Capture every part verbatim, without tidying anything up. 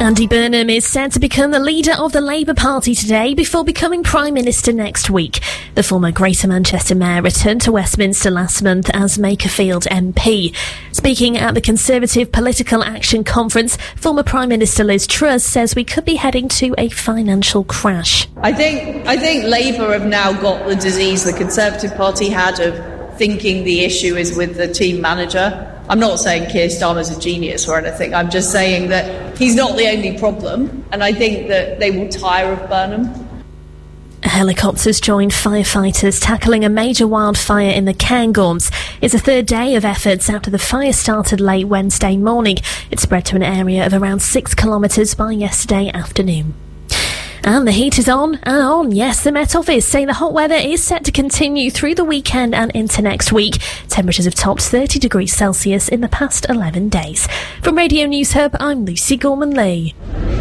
Andy Burnham is set to become the leader of the Labour Party today before becoming Prime Minister next week. The former Greater Manchester Mayor returned to Westminster last month as Makerfield M P. Speaking at the Conservative Political Action Conference, former Prime Minister Liz Truss says we could be heading to a financial crash. I think, I think Labour have now got the disease the Conservative Party had of thinking the issue is with the team manager. I'm not saying Keir Starmer's a genius or anything. I'm just saying that he's not the only problem, and I think that they will tire of Burnham. Helicopters joined firefighters tackling a major wildfire in the Cairngorms. It's a third day of efforts after the fire started late Wednesday morning. It spread to an area of around six kilometres by yesterday afternoon. And the heat is on and on. Yes, the Met Office say the hot weather is set to continue through the weekend and into next week. Temperatures have topped thirty degrees Celsius in the past eleven days. From Radio News Hub, I'm Lucy Gorman-Lee.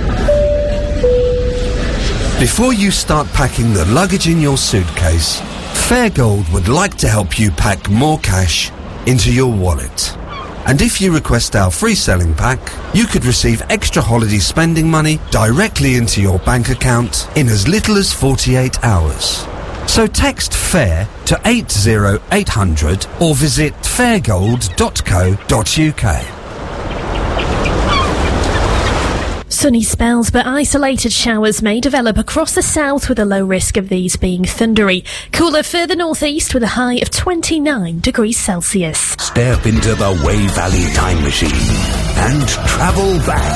Before you start packing the luggage in your suitcase, Fairgold would like to help you pack more cash into your wallet. And if you request our free selling pack, you could receive extra holiday spending money directly into your bank account in as little as forty-eight hours. So text FAIR to eight zero eight hundred or visit fairgold dot co dot uk. Sunny spells, but isolated showers may develop across the south with a low risk of these being thundery. Cooler further northeast with a high of twenty-nine degrees Celsius. Step into the Way Valley Time Machine and travel back